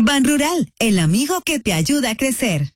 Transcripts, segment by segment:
Ban Rural, el amigo que te ayuda a crecer.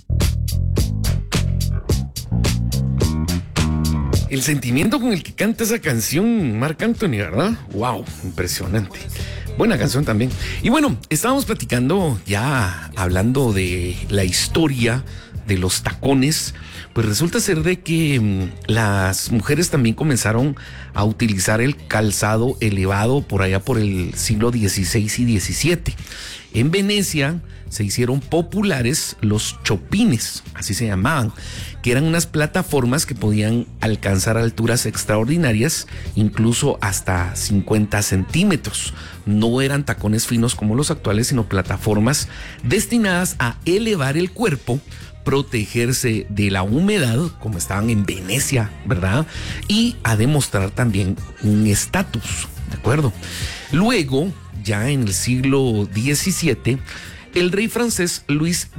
El sentimiento con el que canta esa canción Marc Anthony, ¿verdad? ¡Wow! Impresionante. Buena canción también. Y bueno, estábamos platicando ya, hablando de la historia de los tacones. Pues resulta ser de que las mujeres también comenzaron a utilizar el calzado elevado por allá por el siglo XVI y XVII. En Venecia se hicieron populares los chopines, así se llamaban, que eran unas plataformas que podían alcanzar alturas extraordinarias, incluso hasta 50 centímetros. No eran tacones finos como los actuales, sino plataformas destinadas a elevar el cuerpo, protegerse de la humedad, como estaban en Venecia, ¿verdad? Y a demostrar también un estatus, ¿de acuerdo? Luego, ya en el siglo XVII, el rey francés Luis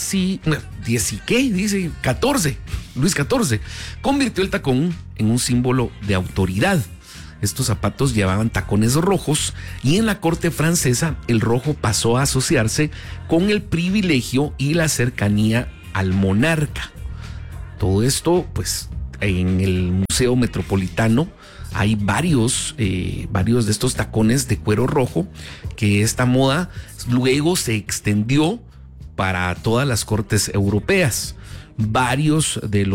XIV convirtió el tacón en un símbolo de autoridad. Estos zapatos llevaban tacones rojos y en la corte francesa el rojo pasó a asociarse con el privilegio y la cercanía al monarca. Todo esto, pues, en el Museo Metropolitano hay varios de estos tacones de cuero rojo, que esta moda luego se extendió para todas las cortes europeas. Varios de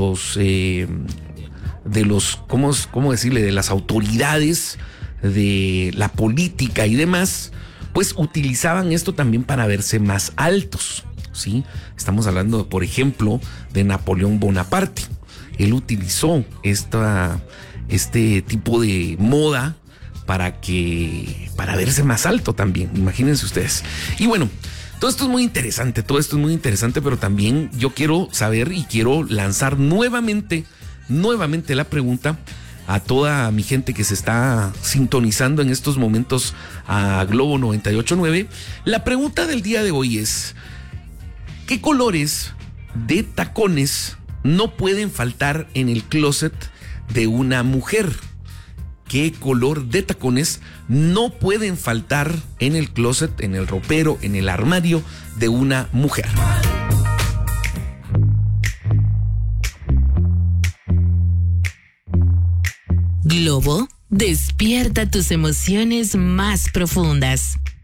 las autoridades de la política y demás, pues utilizaban esto también para verse más altos, ¿sí? Estamos hablando, por ejemplo, de Napoleón Bonaparte. Él utilizó este tipo de moda para verse más alto también, imagínense ustedes. Y bueno, todo esto es muy interesante, pero también yo quiero saber y quiero lanzar nuevamente la pregunta a toda mi gente que se está sintonizando en estos momentos a Globo 98.9. La pregunta del día de hoy es: ¿qué colores de tacones no pueden faltar en el closet de una mujer? ¿Qué color de tacones no pueden faltar en el closet, en el ropero, en el armario de una mujer? Globo despierta tus emociones más profundas.